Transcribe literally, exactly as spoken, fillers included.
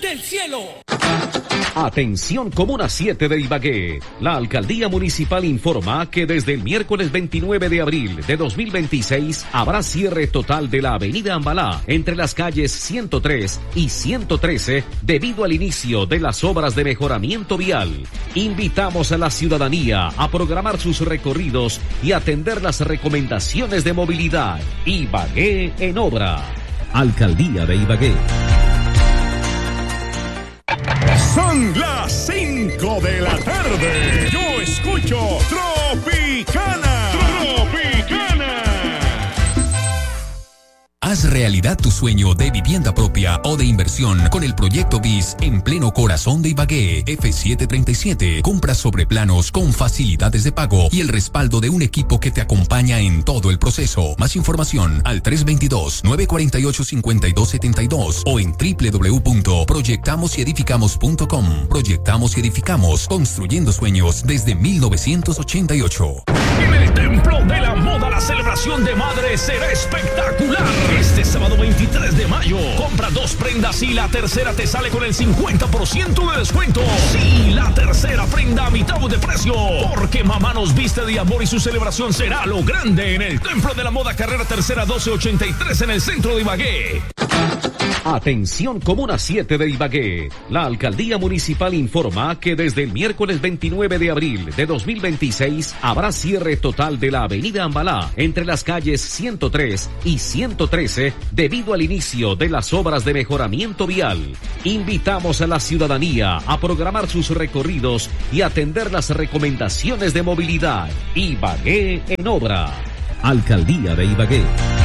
el cielo. Atención Comuna siete de Ibagué. La Alcaldía Municipal informa que desde el miércoles veintinueve de abril de dos mil veintiséis habrá cierre total de la avenida Ambalá entre las calles ciento tres y ciento trece debido al inicio de las obras de mejoramiento vial. Invitamos a la ciudadanía a programar sus recorridos y atender las recomendaciones de movilidad. Ibagué en obra. Alcaldía de Ibagué. Son las cinco de la tarde. Yo escucho Tropicana. Tropicana. Haz realidad tu sueño de vivienda propia o de inversión con el proyecto BIS en pleno corazón de Ibagué. F setecientos treinta y siete. Compras sobre planos con facilidades de pago y el respaldo de un equipo que te acompaña en todo el proceso. Más información al tres dos dos, nueve cuatro ocho, cinco dos siete dos o en doble u doble u doble u punto proyectamos y edificamos punto com. Proyectamos y edificamos, construyendo sueños desde mil novecientos ochenta y ocho. En el Templo de la Moda, la celebración de madres será espectacular. Este sábado veintitrés de mayo, compra dos prendas y la tercera te sale con el cincuenta por ciento de descuento. Sí, la tercera prenda a mitad de precio. Porque mamá nos viste de amor y su celebración será lo grande en el Templo de la Moda, carrera tercera doce ochenta y tres en el centro de Ibagué. Atención Comuna siete de Ibagué. La Alcaldía Municipal informa que desde el miércoles veintinueve de abril de dos mil veintiséis habrá cierre total de la avenida Ambalá entre las calles ciento tres y ciento trece debido al inicio de las obras de mejoramiento vial. Invitamos a la ciudadanía a programar sus recorridos y atender las recomendaciones de movilidad. Ibagué en obra. Alcaldía de Ibagué.